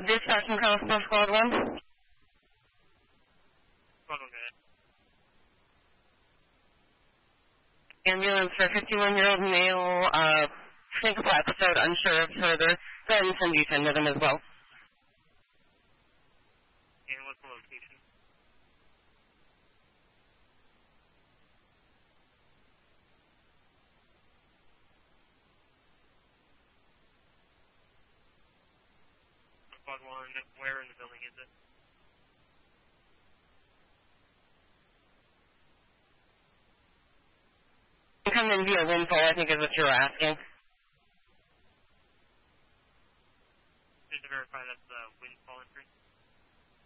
Dispatch from Constable Squad 1. Squad 1, go ahead. Ambulance for 51-year-old male, physical episode, unsure of further. Go ahead and send you 10 to them as well. And what's the location? Squad 1, where in the building is it? Come in via windfall, I think is what you're asking. Just to verify that's the windfall information.